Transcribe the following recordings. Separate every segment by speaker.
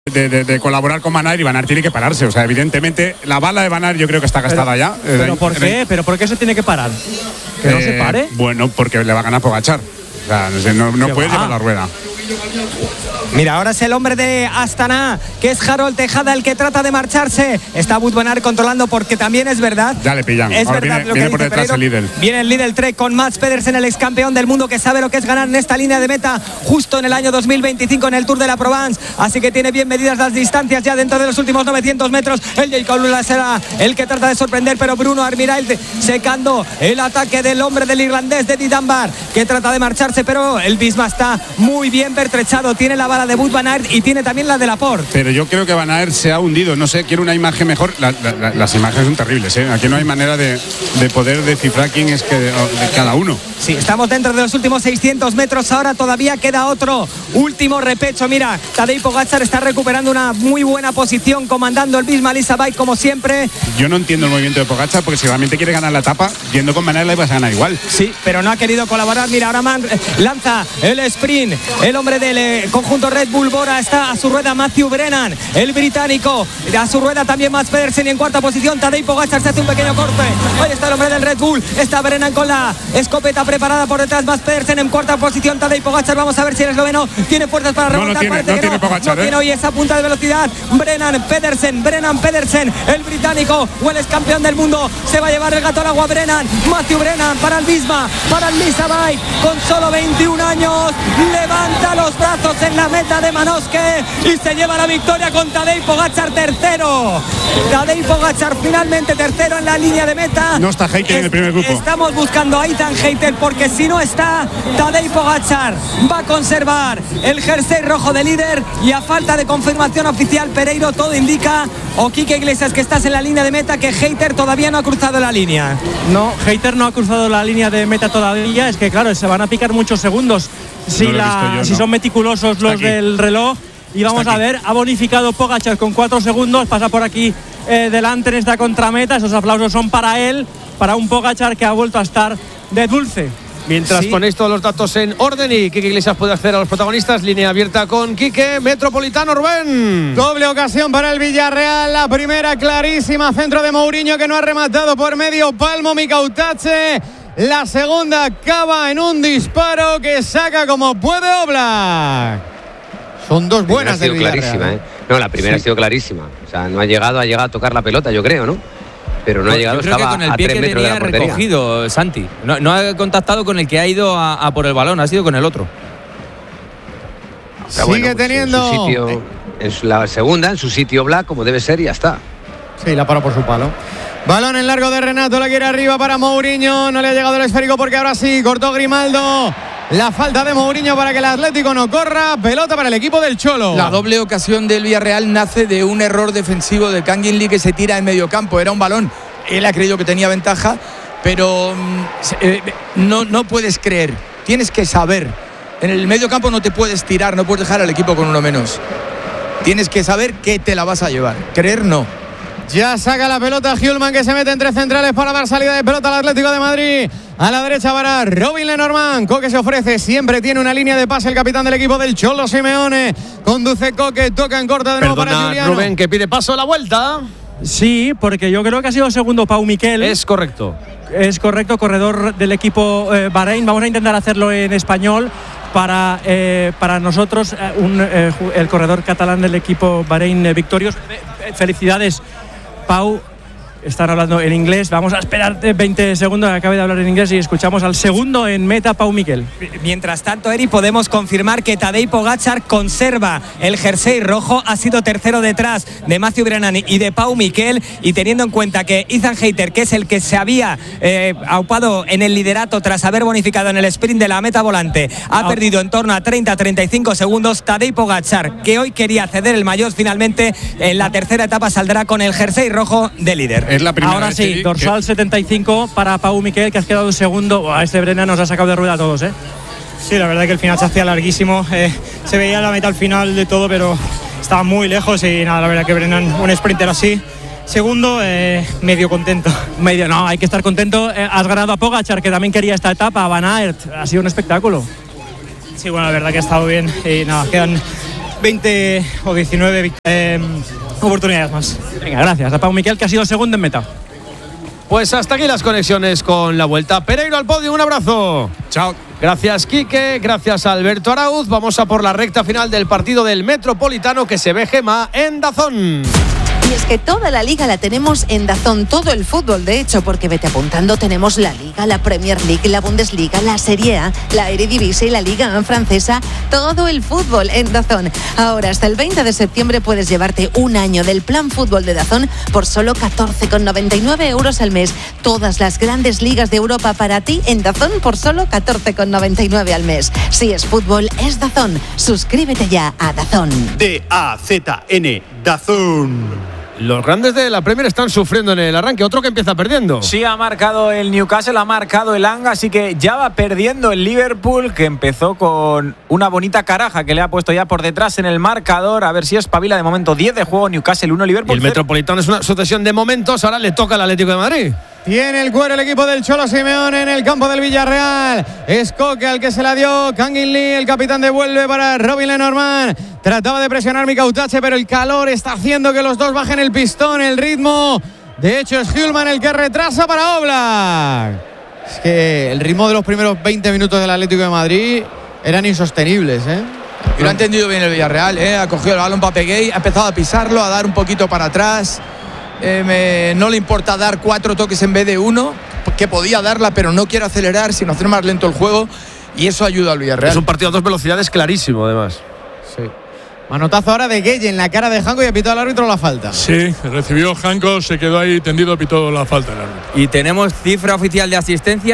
Speaker 1: de colaborar con Van Aert, y Van Aert tiene que pararse. O sea, evidentemente la bala de Van Aert yo creo que está gastada ya.
Speaker 2: ¿Pero por qué? ¿Pero por qué se tiene que parar? ¿Que no se pare?
Speaker 1: Bueno, porque le va a ganar Pogačar. O sea, no puede llevar la rueda.
Speaker 3: Mira, ahora es el hombre de Astana, que es Harold Tejada, el que trata de marcharse. Está Wout van Aert controlando, porque también es verdad.
Speaker 1: Ya le pillan.
Speaker 3: Es
Speaker 1: ahora
Speaker 3: verdad
Speaker 1: viene por detrás
Speaker 3: Pereiro.
Speaker 1: el Lidl.
Speaker 3: Viene el Lidl Trek con Mats Pedersen, el ex campeón del mundo, que sabe lo que es ganar en esta línea de meta justo en el año 2025 en el Tour de la Provence. Así que tiene bien medidas las distancias ya dentro de los últimos 900 metros. El Jacob Lula será el que trata de sorprender, pero Bruno Armirail secando el ataque del hombre del irlandés de Didambar, que trata de marcharse, pero el Visma está muy bien pertrechado. Tiene la bala de Wout van Aert y tiene también la de Laporte.
Speaker 1: Pero yo creo que Van Aert se ha hundido. No sé, quiero una imagen mejor. Las imágenes son terribles, ¿eh? Aquí no hay manera de poder descifrar quién es de cada uno.
Speaker 3: Sí, estamos dentro de los últimos 600 metros. Ahora todavía queda otro último repecho. Mira, Tadej Pogačar está recuperando una muy buena posición, comandando el Visma Lease a Bike como siempre.
Speaker 1: Yo no entiendo el movimiento de Pogačar, porque si realmente quiere ganar la etapa, yendo con Van Aert la vas a ganar igual.
Speaker 3: Sí, pero no ha querido colaborar. Mira, ahora lanza el sprint. El hombre del conjunto Red Bull Bora. Está a su rueda Matthew Brennan, el británico. A su rueda también Mats Pedersen, y en cuarta posición Tadej Pogačar. Se hace un pequeño corte. Ahí está el hombre del Red Bull. Está Brennan con la escopeta preparada por detrás. Mats Pedersen en cuarta posición. Tadej Pogačar, vamos a ver si el esloveno tiene fuerzas para remontar.
Speaker 1: No tiene Pogačar,
Speaker 3: no tiene hoy esa punta de velocidad. Brennan Pedersen, el británico o el ex campeón del mundo, se va a llevar el gato al agua. Matthew Brennan para el Visma, para el Lease a Bike, con solo 21 años, levanta los brazos en la meta de Manosque y se lleva la victoria con Tadej Pogačar tercero. Tadej Pogačar finalmente tercero en la línea de meta.
Speaker 1: No está Hayter en el primer grupo.
Speaker 3: Estamos buscando a Ethan Hayter, porque si no está, Tadej Pogačar va a conservar el jersey rojo de líder, y a falta de confirmación oficial, Pereiro, todo indica, o Quique Iglesias, que estás en la línea de meta, que Hayter todavía no ha cruzado la línea.
Speaker 2: No, Hayter no ha cruzado la línea de meta todavía. Es que claro, se van a picar muchos segundos si son meticulosos los del reloj. Y vamos a ver, ha bonificado Pogačar con 4 segundos, pasa por aquí delante en esta contrameta. Esos aplausos son para él, para un Pogačar que ha vuelto a estar de dulce.
Speaker 4: Mientras ponéis todos los datos en orden y Quique Iglesias puede acceder a los protagonistas, línea abierta con Quique. Metropolitano, Rubén.
Speaker 5: Doble ocasión para el Villarreal. La primera clarísima, centro de Mourinho, que no ha rematado por medio palmo Mikautache. La segunda acaba en un disparo que saca como puede Oblak. Son dos buenas del Villarreal.
Speaker 6: Clarísima, ¿eh? No, la primera ha sido clarísima. O sea, no ha llegado a tocar la pelota, yo creo, ¿no? Pero no ha llegado,
Speaker 7: yo creo
Speaker 6: estaba
Speaker 7: que con el
Speaker 6: a
Speaker 7: pie
Speaker 6: 3
Speaker 7: que
Speaker 6: metros de la
Speaker 7: tenía
Speaker 6: portería.
Speaker 7: recogido, Santi. No ha contactado con el que ha ido a por el balón, ha sido con el otro.
Speaker 5: Sigue
Speaker 6: bueno, pues
Speaker 5: teniendo
Speaker 6: en su sitio, en la segunda, en su sitio Black, como debe ser, y ya está.
Speaker 5: Sí, la paró por su palo. Balón en largo de Renato, la quiere arriba para Mourinho. No le ha llegado el esférico, porque ahora sí, cortó Grimaldo. La falta de Mourinho para que el Atlético no corra. Pelota para el equipo del Cholo.
Speaker 8: La doble ocasión del Villarreal nace de un error defensivo de Kangin Lee, que se tira en medio campo. Era un balón, él ha creído que tenía ventaja, pero no puedes creer. Tienes que saber. En el medio campo no te puedes tirar, no puedes dejar al equipo con uno menos. Tienes que saber que te la vas a llevar. Creer no.
Speaker 5: Ya saca la pelota Hjulman, que se mete entre centrales para dar salida de pelota al Atlético de Madrid. A la derecha para Robin Lenormand. Coque se ofrece, siempre tiene una línea de pase el capitán del equipo del Cholo Simeone. Conduce Coque, toca en corta de nuevo para Juliano.
Speaker 4: Rubén, que pide paso a la vuelta.
Speaker 2: Sí, porque yo creo que ha sido segundo Pau Miquel.
Speaker 4: Es correcto.
Speaker 2: Es correcto, corredor del equipo Bahrein. Vamos a intentar hacerlo en español. Para nosotros, el corredor catalán del equipo Bahrein Victorious. Felicidades, Pau. Están hablando en inglés. Vamos a esperar 20 segundos que acabe de hablar en inglés y escuchamos al segundo en meta, Pau Miquel.
Speaker 3: Mientras tanto, Eri, podemos confirmar que Tadej Pogačar conserva el jersey rojo. Ha sido tercero detrás de Matthew Brennan y de Pau Miquel. Y teniendo en cuenta que Ethan Hayter, que es el que se había aupado en el liderato tras haber bonificado en el sprint de la meta volante, ha perdido en torno a 30-35 segundos. Tadej Pogačar, que hoy quería ceder el maillot, finalmente en la tercera etapa saldrá con el jersey rojo de líder.
Speaker 1: Es la primera
Speaker 2: Ahora
Speaker 1: vez
Speaker 2: sí, dorsal 75 para Pau Miquel, que has quedado un segundo. Este Brennan nos ha sacado de rueda a todos, ¿eh?
Speaker 9: Sí, la verdad es que el final se hacía larguísimo. Se veía la meta al final de todo, pero estaba muy lejos. Y nada, la verdad que Brennan, un sprinter así, segundo, medio contento.
Speaker 2: No, hay que estar contento. Has ganado a Pogačar, que también quería esta etapa. A Van Aert, ha sido un espectáculo.
Speaker 9: Sí, bueno, la verdad que ha estado bien. Y nada, quedan 20 o 19 oportunidades más.
Speaker 2: Venga, gracias a Pau Miquel, que ha sido segundo en meta.
Speaker 4: Pues hasta aquí las conexiones con la Vuelta. Pereiro al podio, un abrazo.
Speaker 1: Chao.
Speaker 4: Gracias, Quique. Gracias, Alberto Arauz. Vamos a por la recta final del partido del Metropolitano que se ve, Gema, en DAZN.
Speaker 10: Y es que toda la liga la tenemos en DAZN, todo el fútbol, de hecho, porque vete apuntando, tenemos la Liga, la Premier League, la Bundesliga, la Serie A, la Eredivisie y la Liga francesa, todo el fútbol en DAZN. Ahora, hasta el 20 de septiembre puedes llevarte un año del plan fútbol de DAZN por solo 14,99 euros al mes. Todas las grandes ligas de Europa para ti en DAZN por solo 14,99 al mes. Si es fútbol, es DAZN. Suscríbete ya a DAZN.
Speaker 11: DAZN, DAZN.
Speaker 4: Los grandes de la Premier están sufriendo en el arranque. Otro que empieza perdiendo.
Speaker 3: Sí, ha marcado el Newcastle, ha marcado el Anga, así que ya va perdiendo el Liverpool, que empezó con una bonita caraja que le ha puesto ya por detrás en el marcador. A ver si espabila. De momento 10 de juego, Newcastle 1, Liverpool 0.
Speaker 4: El Metropolitano es una sucesión de momentos. Ahora le toca al Atlético de Madrid.
Speaker 5: Tiene el cuero el equipo del Cholo Simeone en el campo del Villarreal. Es Coque al que se la dio Kangin Lee. El capitán devuelve para Robin Lenormand. Trataba de presionar Mika Utache, pero el calor está haciendo que los dos bajen el pistón, el ritmo. De hecho, es Hjulman el que retrasa para Oblak. Es que el ritmo de los primeros 20 minutos del Atlético de Madrid eran insostenibles, ¿eh?
Speaker 8: Y lo ha entendido bien el Villarreal, ha cogido el balón para Peguey, ha empezado a pisarlo, a dar un poquito para atrás. No le importa dar 4 toques en vez de 1, que podía darla, pero no quiere acelerar, sino hacer más lento el juego, y eso ayuda al Villarreal.
Speaker 4: Es un partido a 2 velocidades clarísimo, además.
Speaker 5: Sí. Manotazo ahora de Gueye en la cara de Janko y ha pitado al árbitro la falta.
Speaker 12: Sí, recibió Janko, se quedó ahí tendido, pitó la falta el árbitro.
Speaker 7: Y tenemos cifra oficial de asistencia,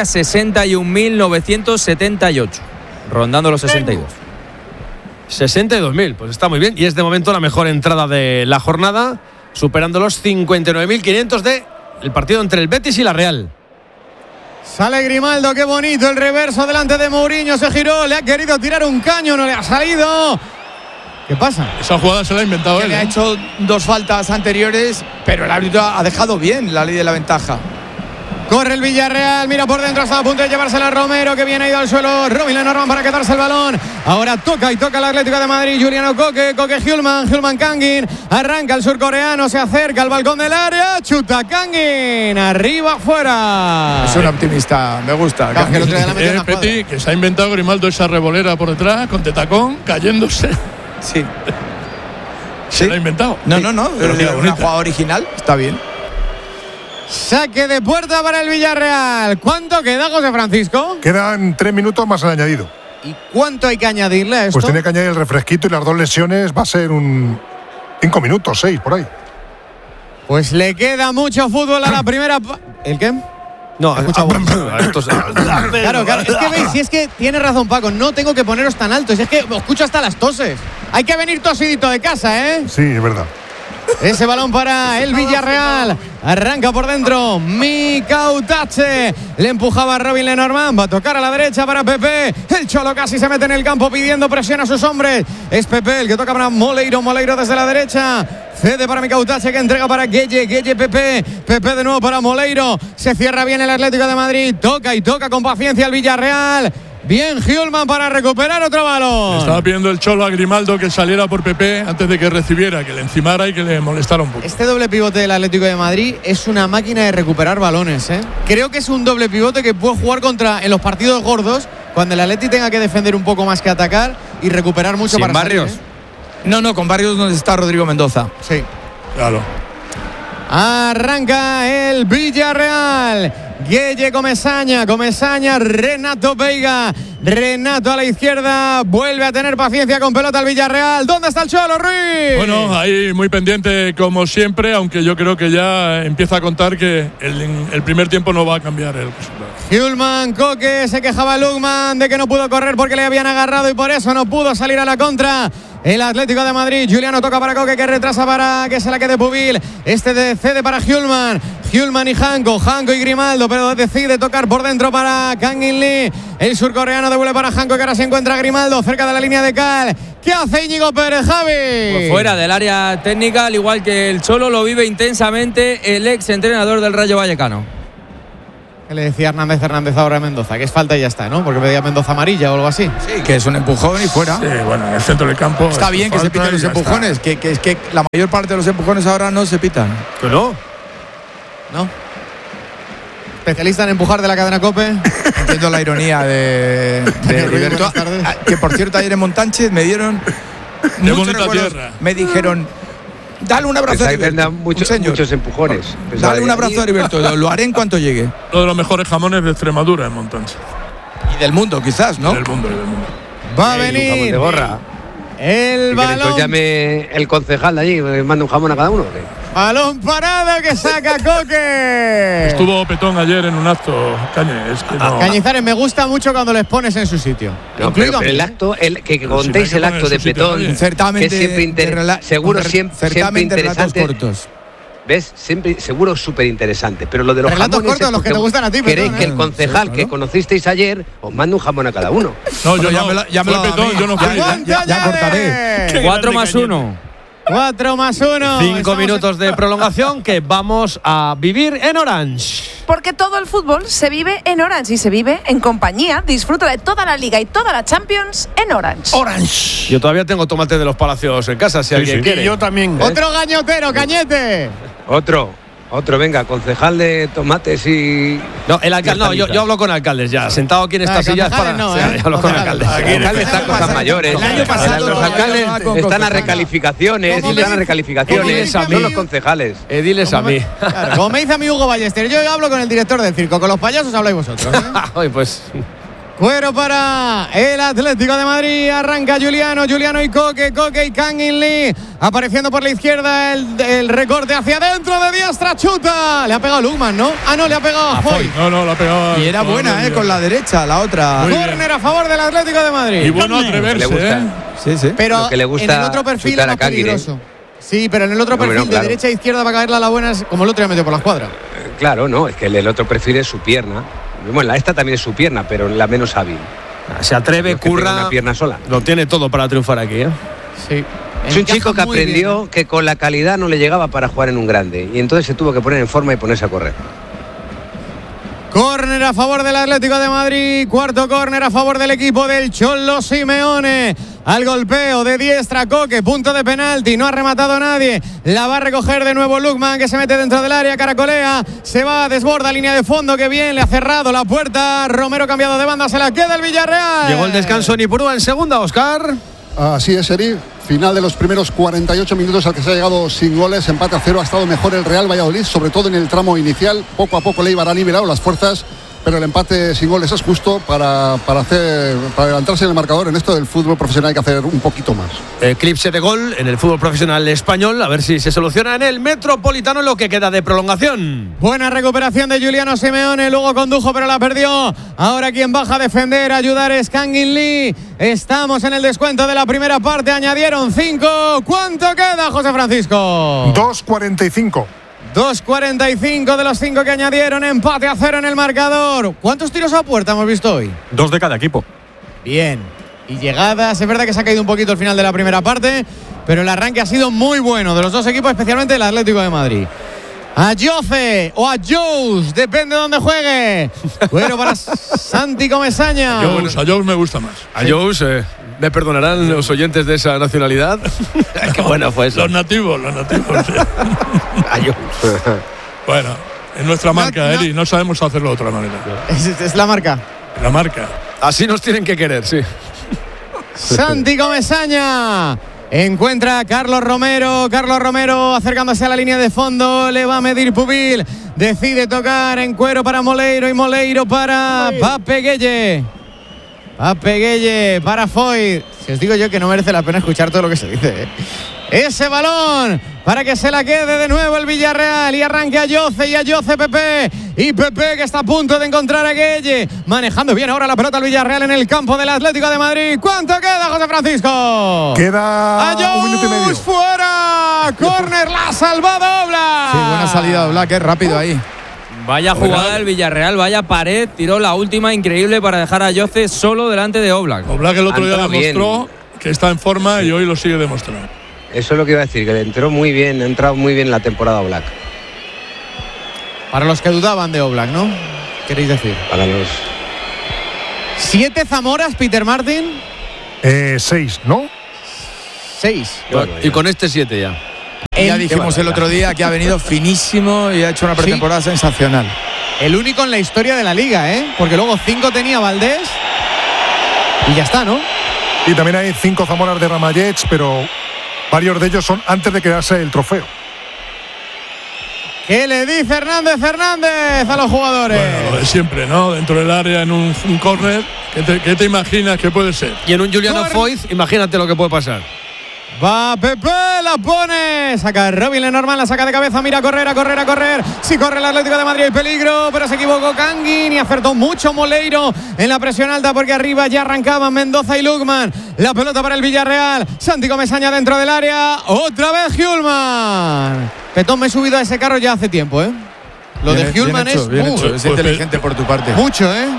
Speaker 7: 61.978, rondando los 62.
Speaker 4: 62.000, pues está muy bien, y es de momento la mejor entrada de la jornada, superando los 59.500 del partido entre el Betis y la Real.
Speaker 5: Sale Grimaldo, qué bonito el reverso delante de Mourinho, se giró, le ha querido tirar un caño, no le ha salido. ¿Qué pasa?
Speaker 12: Esa jugada se la ha inventado él.
Speaker 8: Le ha hecho 2 faltas anteriores, pero el árbitro ha dejado bien la ley de la ventaja.
Speaker 5: Corre el Villarreal, mira por dentro, está a punto de llevársela a Romero, que viene ido al suelo. Robin Lenormand para quedarse el balón. Ahora toca el Atlético de Madrid. Juliano Coque, Hjulman Kangin. Arranca el surcoreano, se acerca al balcón del área. Chuta Kangin, arriba, afuera.
Speaker 8: Es un optimista, me gusta.
Speaker 12: Peti, que se ha inventado Grimaldo esa revolera por detrás, con tetacón, cayéndose.
Speaker 8: Sí.
Speaker 12: Se la ha inventado.
Speaker 8: No, pero una jugada original, está bien.
Speaker 5: Saque de puerta para el Villarreal. ¿Cuánto queda, José Francisco?
Speaker 13: Quedan 3 minutos más el añadido.
Speaker 5: ¿Y cuánto hay que añadirle a esto?
Speaker 13: Pues tiene que añadir el refresquito y las 2 lesiones. Va a ser un 5 minutos, 6 por ahí.
Speaker 5: Pues le queda mucho fútbol a la primera. ¿El qué?
Speaker 4: No,
Speaker 5: claro, es que veis, si es que tiene razón Paco, no tengo que poneros tan altos, es que os escucho hasta las toses. Hay que venir tosidito de casa, ¿eh?
Speaker 13: Sí, es verdad.
Speaker 5: Ese balón para el Villarreal. Arranca por dentro Mika Utache. Le empujaba a Robin Lenormand. Va a tocar a la derecha para Pepe. El Cholo casi se mete en el campo pidiendo presión a sus hombres. Es Pepe el que toca para Moleiro. Moleiro desde la derecha. Cede para Mika Utache, que entrega para Gueye. Pepe. Pepe de nuevo para Moleiro. Se cierra bien el Atlético de Madrid. Toca y toca con paciencia el Villarreal. Bien Hjulman para recuperar otro balón.
Speaker 12: Estaba pidiendo el Cholo a Grimaldo que saliera por Pepe antes de que recibiera, que le encimara y que le molestara un poco.
Speaker 5: Este doble pivote del Atlético de Madrid es una máquina de recuperar balones, ¿eh? Creo que es un doble pivote que puede jugar en los partidos gordos, cuando el Atleti tenga que defender un poco más que atacar y recuperar mucho.
Speaker 8: ¿Sin
Speaker 5: para
Speaker 8: Barrios?
Speaker 5: salir,
Speaker 8: No, con Barrios donde está Rodrigo Mendoza.
Speaker 5: Sí.
Speaker 12: Claro.
Speaker 5: Arranca el Villarreal. Gueye Comesaña, Renato Veiga. Renato a la izquierda, vuelve a tener paciencia con pelota al Villarreal. ¿Dónde está el Cholo, Ruiz?
Speaker 12: Bueno, ahí muy pendiente como siempre, aunque yo creo que ya empieza a contar que el primer tiempo no va a cambiar el resultado.
Speaker 5: Hjulman, Coque, se quejaba Lugman de que no pudo correr porque le habían agarrado y por eso no pudo salir a la contra. El Atlético de Madrid, Juliano toca para Coque, que retrasa para que se la quede Pubil. Cede para Hjulman y Janko y Grimaldo, pero decide tocar por dentro para Kangin Lee. El surcoreano devuelve para Janko, que ahora se encuentra Grimaldo cerca de la línea de cal. ¿Qué hace Íñigo Pérez, Javi?
Speaker 7: Pues fuera del área técnica, al igual que el Cholo, lo vive intensamente el ex entrenador del Rayo Vallecano.
Speaker 5: Que le decía Hernández ahora a Mendoza, que es falta y ya está, ¿no? Porque pedía Mendoza amarilla o algo así.
Speaker 8: Sí, que es un empujón y fuera.
Speaker 12: Sí, bueno, en el centro del campo.
Speaker 8: Está bien que se piten los empujones, que es que la mayor parte de los empujones ahora no se pitan.
Speaker 4: ¿Que no?
Speaker 5: ¿No? Especialista en empujar de la cadena COPE.
Speaker 8: Entiendo la ironía de Heriberto. Que por cierto, ayer en Montánchez me dieron muchos recuerdos. Me dijeron, dale un abrazo a Heriberto.
Speaker 6: Muchos empujones.
Speaker 8: Dale un abrazo a Heriberto, lo haré en cuanto llegue.
Speaker 12: Uno de los mejores jamones de Extremadura en Montánchez.
Speaker 8: Y del mundo, quizás, ¿no?
Speaker 12: Del mundo.
Speaker 5: Va a venir.
Speaker 6: Un jamón de borra.
Speaker 5: El balón.
Speaker 6: Entonces llame el concejal de allí, me manda un jamón a cada uno.
Speaker 5: Balón parado que saca Coque.
Speaker 12: Estuvo Petón ayer en un acto, Cañes. Que no.
Speaker 5: Cañizares, me gusta mucho cuando les pones en su sitio.
Speaker 6: No, pero el acto, que contéis el acto de Petón,
Speaker 8: certamen
Speaker 6: que siempre seguro siempre interesante.
Speaker 8: Cortos.
Speaker 6: ¿Ves? Siempre, seguro súper interesante. Pero lo de los
Speaker 5: relatos
Speaker 6: jamones
Speaker 5: cortos, los que te gustan a ti,
Speaker 6: queréis
Speaker 5: Petón,
Speaker 6: que el concejal que conocisteis ayer os mande un jamón a cada uno.
Speaker 12: No, yo ya me lo Petón, yo no fui.
Speaker 8: Ya cortaré.
Speaker 7: 4 más 1.
Speaker 5: 4 más 1.
Speaker 4: 5 minutos de prolongación que vamos a vivir en Orange.
Speaker 14: Porque todo el fútbol se vive en Orange y se vive en compañía. Disfruta de toda la Liga y toda la Champions en Orange.
Speaker 4: Orange. Yo todavía tengo tomates de los Palacios en casa, si alguien quiere.
Speaker 12: Y yo también.
Speaker 5: Otro gañotero, Cañete.
Speaker 6: Otro, venga, concejal de tomates y.
Speaker 4: No, el alcalde, no, yo hablo con alcaldes ya. Sentado aquí en esta silla es para.
Speaker 5: No,
Speaker 4: yo hablo con alcaldes.
Speaker 6: El alcalde está con cosas mayores.
Speaker 8: El año pasado
Speaker 6: los alcaldes están a recalificaciones. Son los concejales.
Speaker 4: Diles a mí.
Speaker 5: Claro, como me dice a mí Hugo Ballester, yo hablo con el director del circo. Con los payasos habláis vosotros.
Speaker 4: Ay, pues.
Speaker 5: Cuero para el Atlético de Madrid. Arranca Juliano y Coque y Kangin Lee. Apareciendo por la izquierda el recorte hacia adentro de diestra. Chuta. Le ha pegado Lukman, ¿no? No, le ha pegado a Foy.
Speaker 12: No, la ha pegado.
Speaker 8: Y era buena, con la derecha, la otra.
Speaker 5: Córner a favor del Atlético de Madrid.
Speaker 12: Y bueno atreverse,
Speaker 8: Sí.
Speaker 5: Pero
Speaker 6: que le gusta
Speaker 5: en el otro perfil es más peligroso. Sí, pero en el otro perfil de
Speaker 6: claro.
Speaker 5: derecha a izquierda para caerla a la buena es como el otro ya metió por la escuadra.
Speaker 6: Claro, no, es que el otro perfil es su pierna. Bueno, esta también es su pierna, pero la menos hábil.
Speaker 4: Se atreve, curra.
Speaker 6: Una pierna sola.
Speaker 4: Lo tiene todo para triunfar aquí, ¿eh?
Speaker 5: Sí.
Speaker 6: Es un chico que aprendió bien, que con la calidad no le llegaba para jugar en un grande. Y entonces se tuvo que poner en forma y ponerse a correr.
Speaker 5: Córner a favor del Atlético de Madrid. Cuarto córner a favor del equipo del Cholo Simeone. Al golpeo de diestra Coque, punto de penalti, no ha rematado nadie. La va a recoger de nuevo Lukman, que se mete dentro del área, caracolea, se va, desborda línea de fondo, que bien, le ha cerrado la puerta. Romero cambiado de banda, se la queda el Villarreal.
Speaker 4: Llegó el descanso en Ipurúa en segunda, Óscar.
Speaker 15: Así es, Eri. Final de los primeros 48 minutos al que se ha llegado sin goles. Empate a 0. Ha estado mejor el Real Valladolid, sobre todo en el tramo inicial. Poco a poco le iban a nivelar las fuerzas, pero el empate sin goles es justo para adelantarse en el marcador. En esto del fútbol profesional hay que hacer un poquito más.
Speaker 4: Eclipse de gol en el fútbol profesional español. A ver si se soluciona en el Metropolitano en lo que queda de prolongación.
Speaker 5: Buena recuperación de Juliano Simeone. Luego condujo, pero la perdió. Ahora quien baja a defender, a ayudar es Kangin Lee. Estamos en el descuento de la primera parte. Añadieron 5. ¿Cuánto queda, José Francisco?
Speaker 13: 2:45.
Speaker 5: 2:45 de los 5 que añadieron. Empate a 0 en el marcador. ¿Cuántos tiros a puerta hemos visto hoy?
Speaker 1: 2 de cada equipo.
Speaker 5: Bien. Y llegadas, es verdad que se ha caído un poquito el final de la primera parte, pero el arranque ha sido muy bueno de los dos equipos, especialmente el Atlético de Madrid. A Jose o a Jous, depende de dónde juegue. Bueno, para Santi Comesaña.
Speaker 12: A Jous me gusta más.
Speaker 4: A Jous, me perdonarán los oyentes de esa nacionalidad. Qué bueno fue eso.
Speaker 12: Los nativos. Sí.
Speaker 4: A Jous.
Speaker 12: Bueno, es nuestra marca, Eri, no sabemos hacerlo de otra manera.
Speaker 5: Es la marca.
Speaker 12: La marca.
Speaker 4: Así nos tienen que querer, sí.
Speaker 5: Santi Comesaña. Encuentra a Carlos Romero acercándose a la línea de fondo, le va a medir Pubil, decide tocar en cuero para Moleiro y Moleiro para Pape Gueye para Foy. Si os digo yo que no merece la pena escuchar todo lo que se dice, ¿eh? Ese balón para que se la quede de nuevo el Villarreal y arranque a Jose y a Jose Pepe. Y Pepe que está a punto de encontrar a Gueye. Manejando bien ahora la pelota el Villarreal en el campo del Atlético de Madrid. ¿Cuánto queda, José Francisco?
Speaker 13: Queda 1 minuto y medio.
Speaker 5: ¡Fuera! ¡Córner! ¡La ha salvado Oblak!
Speaker 8: Sí, buena salida de Oblak, rápido ahí.
Speaker 7: Vaya jugada el Villarreal, vaya pared. Tiró la última increíble para dejar a Jose solo delante de Oblak.
Speaker 12: Oblak el otro día demostró que está en forma y hoy lo sigue demostrando.
Speaker 6: Eso es lo que iba a decir, que le entró muy bien, ha entrado muy bien la temporada Oblak.
Speaker 5: Para los que dudaban de Oblak, ¿no? queréis decir?
Speaker 6: Para los
Speaker 5: 7 Zamoras, Peter Martin.
Speaker 13: 6, ¿no?
Speaker 5: 6.
Speaker 4: Bueno, y con este 7 ya.
Speaker 8: Ya dijimos el otro día que ha venido finísimo y ha hecho una pretemporada sensacional.
Speaker 5: El único en la historia de la liga, ¿eh? Porque luego 5 tenía Valdés y ya está, ¿no?
Speaker 13: Y también hay 5 Zamoras de Ramallets, pero varios de ellos son antes de quedarse el trofeo.
Speaker 5: ¿Qué le dice Hernández a los jugadores?
Speaker 12: Bueno, lo de siempre, ¿no? Dentro del área, en un córner, ¿qué te imaginas que puede ser?
Speaker 4: Y en un Juliano Foyth, imagínate lo que puede pasar.
Speaker 5: Va Pepe, la pone. Saca Robin Lenormand, la saca de cabeza. Mira a correr. Si corre el Atlético de Madrid hay peligro, pero se equivocó Kangin y acertó mucho Moleiro en la presión alta porque arriba ya arrancaban Mendoza y Lukman. La pelota para el Villarreal. Santi Comesaña dentro del área. Otra vez Hjulman. Petón, me he subido a ese carro ya hace tiempo, ¿eh? Lo de Hjulman es
Speaker 8: bien hecho. Es inteligente por tu parte.
Speaker 5: Mucho, ¿eh?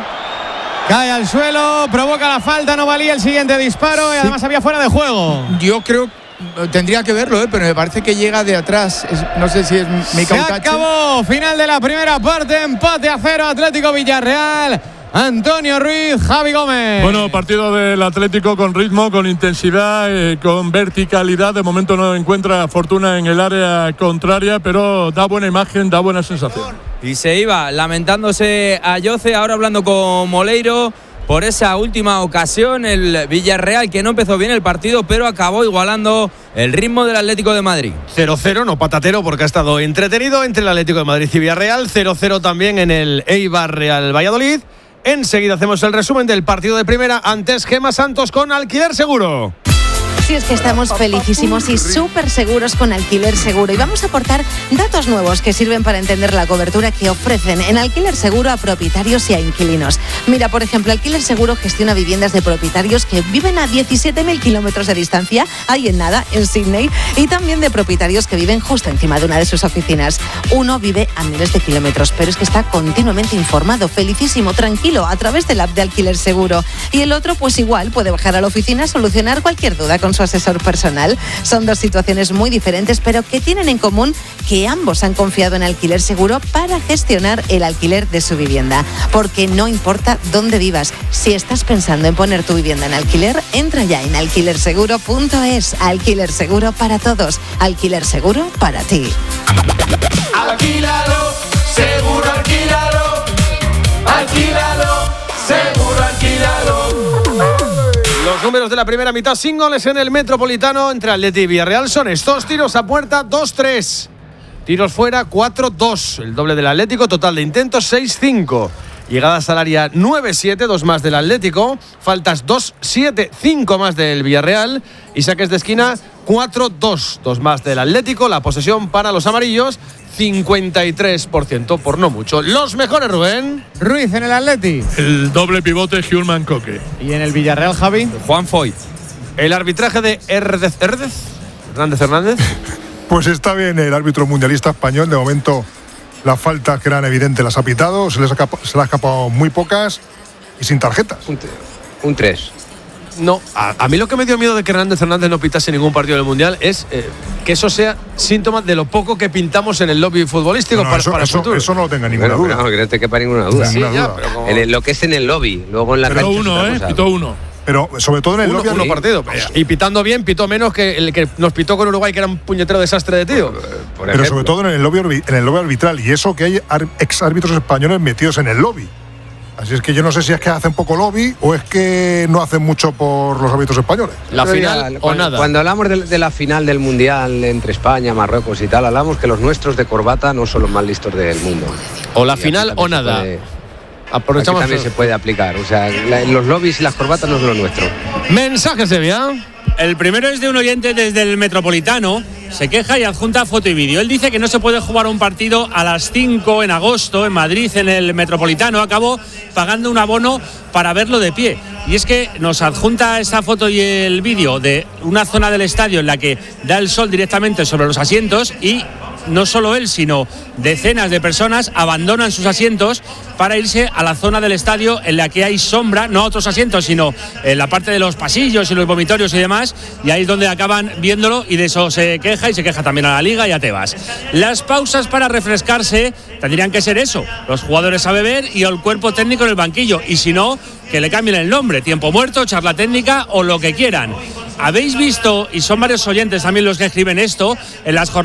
Speaker 5: Cae al suelo, provoca la falta, no valía el siguiente disparo y además había fuera de juego.
Speaker 8: Yo creo, tendría que verlo, pero me parece que llega de atrás. No sé si es Mikau Tachi.
Speaker 5: Se acabó, final de la primera parte, empate a 0, Atlético Villarreal. Antonio Ruiz, Javi Gómez.
Speaker 12: Bueno, partido del Atlético con ritmo, con intensidad, con verticalidad. De momento no encuentra fortuna en el área contraria, pero da buena imagen, da buena sensación.
Speaker 7: Y se iba lamentándose a Yoce, ahora hablando con Moleiro por esa última ocasión. El Villarreal que no empezó bien el partido, pero acabó igualando el ritmo del Atlético de Madrid.
Speaker 4: 0-0, no patatero, porque ha estado entretenido entre el Atlético de Madrid y Villarreal. 0-0 también en el Eibar Real Valladolid. Enseguida hacemos el resumen del partido de primera. Antes, Gemma Santos con Alquiler Seguro.
Speaker 10: Sí, es que estamos felicísimos y súper seguros con Alquiler Seguro y vamos a aportar datos nuevos que sirven para entender la cobertura que ofrecen en Alquiler Seguro a propietarios y a inquilinos. Mira, por ejemplo, Alquiler Seguro gestiona viviendas de propietarios que viven a 17.000 kilómetros de distancia, ahí en nada, en Sydney, y también de propietarios que viven justo encima de una de sus oficinas. Uno vive a miles de kilómetros, pero es que está continuamente informado, felicísimo, tranquilo, a través del app de Alquiler Seguro. Y el otro, pues igual, puede bajar a la oficina a solucionar cualquier duda con su asesor personal. Son dos situaciones muy diferentes, pero que tienen en común que ambos han confiado en Alquiler Seguro para gestionar el alquiler de su vivienda. Porque no importa dónde vivas, si estás pensando en poner tu vivienda en alquiler, entra ya en alquilerseguro.es. Alquiler Seguro para todos. Alquiler Seguro para ti.
Speaker 16: Alquílalo, seguro alquílalo. Alquílalo, seguro alquílalo.
Speaker 4: Los números de la primera mitad sin goles en el Metropolitano entre Atleti y Villarreal son estos: tiros a puerta 2-3, tiros fuera 4-2, el doble del Atlético, total de intentos 6-5, llegadas al área 9-7, 2 más del Atlético, faltas 2-7, 5 más del Villarreal y saques de esquina 4-2, 2 más del Atlético. La posesión para los amarillos 53%, por no mucho. Los mejores, Rubén.
Speaker 5: Ruiz en el Atleti.
Speaker 12: El doble pivote Hjulman Coque.
Speaker 5: Y en el Villarreal, Javi.
Speaker 7: Juan Foyth.
Speaker 4: El arbitraje de Hernández.
Speaker 13: Pues está bien el árbitro mundialista español. De momento las faltas que eran evidentes las ha pitado. Se le ha escapado muy pocas y sin tarjetas.
Speaker 6: Un 3.
Speaker 4: No, a mí lo que me dio miedo de que Hernández no pitase ningún partido del Mundial es que eso sea síntoma de lo poco que pintamos en el lobby futbolístico para el futuro.
Speaker 13: Eso no lo tenga ninguna duda.
Speaker 6: No, que no te quepa ninguna duda.
Speaker 4: Sí, ya, pero como...
Speaker 6: lo que es en el lobby, luego en la
Speaker 12: cancha. Pitó uno.
Speaker 13: Pero sobre todo en el lobby.
Speaker 4: Uno partido. Y pitando bien, pitó menos que el que nos pitó con Uruguay, que era un puñetero desastre de tío.
Speaker 13: Pero sobre todo en el lobby arbitral. Y eso que hay ex árbitros españoles metidos en el lobby. Así es que yo no sé si es que hacen poco lobby o es que no hacen mucho por los árbitros españoles.
Speaker 4: La final o nada.
Speaker 6: Cuando hablamos de la final del Mundial entre España, Marruecos y tal, hablamos que los nuestros de corbata no son los más listos del mundo.
Speaker 4: O la final o nada.
Speaker 6: Aprovechamos. Aquí también se puede aplicar. O sea, los lobbies y las corbatas no es lo nuestro.
Speaker 4: Mensajes de vía.
Speaker 17: El primero es de un oyente desde el Metropolitano. Se queja y adjunta foto y vídeo. Él dice que no se puede jugar un partido a las 5 en agosto en Madrid, en el Metropolitano. Acabó pagando un abono para verlo de pie. Y es que nos adjunta esta foto y el vídeo de una zona del estadio en la que da el sol directamente sobre los asientos y no solo él, sino decenas de personas abandonan sus asientos para irse a la zona del estadio en la que hay sombra, no a otros asientos, sino en la parte de los pasillos y los vomitorios y demás, y ahí es donde acaban viéndolo, y de eso se queja, y se queja también a la Liga y a Tebas. Las pausas para refrescarse tendrían que ser eso, los jugadores a beber y el cuerpo técnico en el banquillo, y si no, que le cambien el nombre, tiempo muerto, charla técnica o lo que quieran. Habéis visto, y son varios oyentes también los que escriben esto, en las jornadas